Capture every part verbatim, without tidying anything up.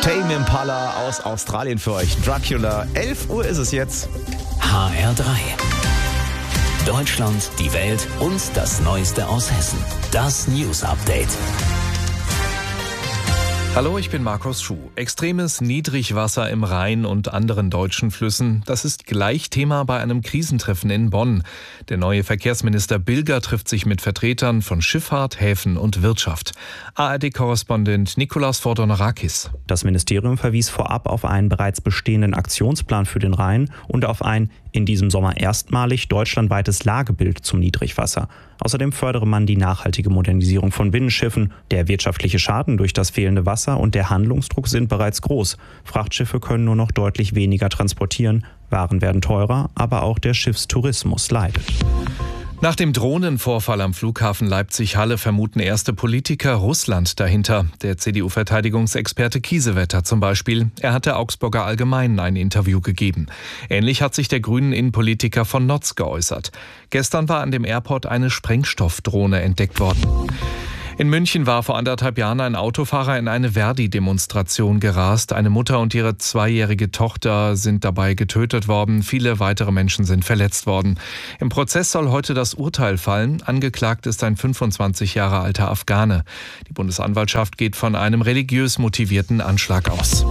Tame Impala aus Australien für euch. Dracula. elf Uhr ist es jetzt. H R drei. Deutschland, die Welt und das Neueste aus Hessen. Das News Update. Hallo, ich bin Markus Schuh. Extremes Niedrigwasser im Rhein und anderen deutschen Flüssen, das ist gleich Thema bei einem Krisentreffen in Bonn. Der neue Verkehrsminister Bilger trifft sich mit Vertretern von Schifffahrt, Häfen und Wirtschaft. A R D-Korrespondent Nikolaus Fordonarakis. Das Ministerium verwies vorab auf einen bereits bestehenden Aktionsplan für den Rhein und auf ein in diesem Sommer erstmalig deutschlandweites Lagebild zum Niedrigwasser. Außerdem fördere man die nachhaltige Modernisierung von Binnenschiffen. Der wirtschaftliche Schaden durch das fehlende Wasser und der Handlungsdruck sind bereits groß. Frachtschiffe können nur noch deutlich weniger transportieren. Waren werden teurer, aber auch der Schiffstourismus leidet. Nach dem Drohnenvorfall am Flughafen Leipzig-Halle vermuten erste Politiker Russland dahinter. Der C D U-Verteidigungsexperte Kiesewetter zum Beispiel. Er hat der Augsburger Allgemeinen ein Interview gegeben. Ähnlich hat sich der grünen Innenpolitiker von Notz geäußert. Gestern war an dem Airport eine Sprengstoffdrohne entdeckt worden. In München war vor anderthalb Jahren ein Autofahrer in eine Verdi-Demonstration gerast. Eine Mutter und ihre zweijährige Tochter sind dabei getötet worden. Viele weitere Menschen sind verletzt worden. Im Prozess soll heute das Urteil fallen. Angeklagt ist ein fünfundzwanzig Jahre alter Afghane. Die Bundesanwaltschaft geht von einem religiös motivierten Anschlag aus.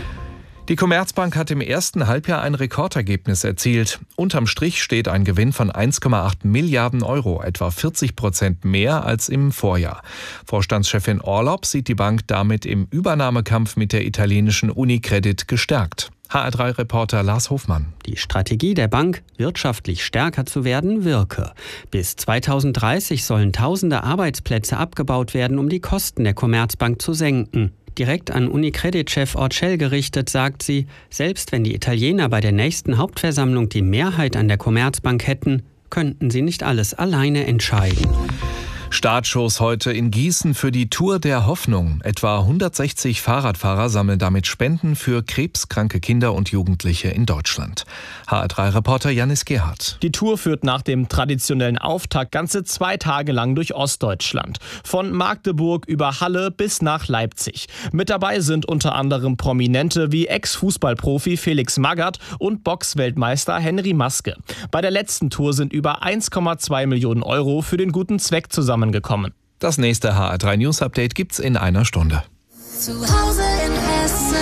Die Commerzbank hat im ersten Halbjahr ein Rekordergebnis erzielt. Unterm Strich steht ein Gewinn von eins Komma acht Milliarden Euro, etwa vierzig Prozent mehr als im Vorjahr. Vorstandschefin Orlopp sieht die Bank damit im Übernahmekampf mit der italienischen Unicredit gestärkt. H R drei Reporter Lars Hofmann. Die Strategie der Bank, wirtschaftlich stärker zu werden, wirke. Bis zweitausenddreißig sollen tausende Arbeitsplätze abgebaut werden, um die Kosten der Commerzbank zu senken. Direkt an Unicredit-Chef Orcel gerichtet, sagt sie, selbst wenn die Italiener bei der nächsten Hauptversammlung die Mehrheit an der Commerzbank hätten, könnten sie nicht alles alleine entscheiden. Startschuss heute in Gießen für die Tour der Hoffnung. Etwa hundertsechzig Fahrradfahrer sammeln damit Spenden für krebskranke Kinder und Jugendliche in Deutschland. H R drei Reporter Janis Gerhardt. Die Tour führt nach dem traditionellen Auftakt ganze zwei Tage lang durch Ostdeutschland. Von Magdeburg über Halle bis nach Leipzig. Mit dabei sind unter anderem Prominente wie Ex-Fußballprofi Felix Magath und Boxweltmeister Henry Maske. Bei der letzten Tour sind über eins Komma zwei Millionen Euro für den guten Zweck zusammengekommen. Das nächste H R drei News Update gibt's in einer Stunde. Zu Hause in Hessen.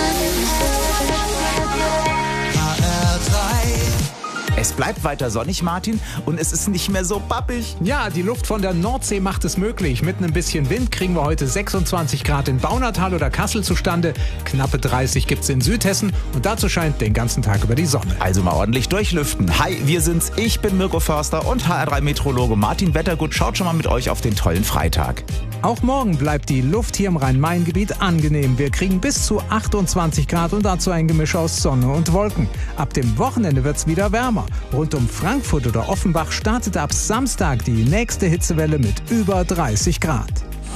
H R drei. Es bleibt weiter sonnig, Martin, und es ist nicht mehr so pappig. Ja, die Luft von der Nordsee macht es möglich. Mit ein bisschen Wind kriegen wir heute sechsundzwanzig Grad in Baunatal oder Kassel zustande. Knappe dreißig gibt's in Südhessen und dazu scheint den ganzen Tag über die Sonne. Also mal ordentlich durchlüften. Hi, wir sind's. Ich bin Mirko Förster und H R drei Meteorologe Martin Wettergut schaut schon mal mit euch auf den tollen Freitag. Auch morgen bleibt die Luft hier im Rhein-Main-Gebiet angenehm. Wir kriegen bis zu achtundzwanzig Grad und dazu ein Gemisch aus Sonne und Wolken. Ab dem Wochenende wird's wieder wärmer. Rund um Frankfurt oder Offenbach startet ab Samstag die nächste Hitzewelle mit über dreißig Grad.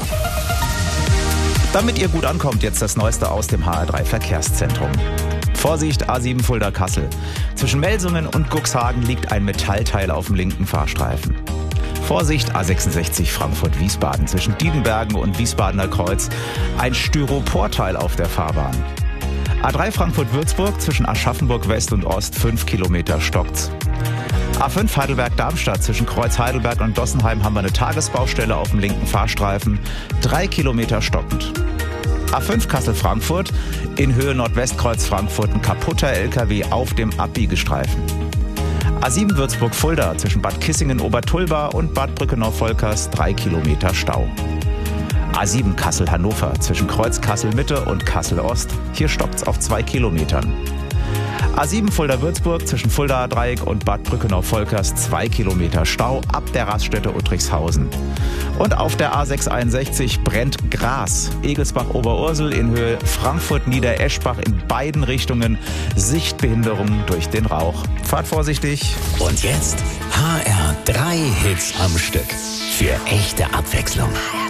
Damit ihr gut ankommt, jetzt das Neueste aus dem H R drei Verkehrszentrum. Vorsicht, A sieben Fulda-Kassel. Zwischen Melsungen und Cuxhagen liegt ein Metallteil auf dem linken Fahrstreifen. Vorsicht, A sechsundsechzig Frankfurt-Wiesbaden. Zwischen Diedenbergen und Wiesbadener Kreuz ein Styroporteil auf der Fahrbahn. A drei Frankfurt-Würzburg zwischen Aschaffenburg West und Ost fünf Kilometer stockt's. A fünf Heidelberg-Darmstadt zwischen Kreuz Heidelberg und Dossenheim haben wir eine Tagesbaustelle auf dem linken Fahrstreifen. drei Kilometer stockend. A fünf Kassel-Frankfurt in Höhe Nordwestkreuz Frankfurt ein kaputter L K W auf dem Abbiegestreifen. A sieben Würzburg-Fulda zwischen Bad Kissingen-Obertulba und Bad Brückenau-Volkers drei Kilometer Stau. A sieben Kassel-Hannover zwischen Kreuz Kassel-Mitte und Kassel-Ost. Hier stoppt's auf zwei Kilometern. A sieben Fulda-Würzburg zwischen Fulda-Dreieck und Bad Brückenau-Volkers zwei Kilometer Stau ab der Raststätte Uttrichshausen. Und auf der A sechs einundsechzig brennt Gras. Egelsbach-Oberursel in Höhe Frankfurt-Niedereschbach in beiden Richtungen. Sichtbehinderung durch den Rauch. Fahrt vorsichtig. Und jetzt H R drei Hits am Stück. Für echte Abwechslung.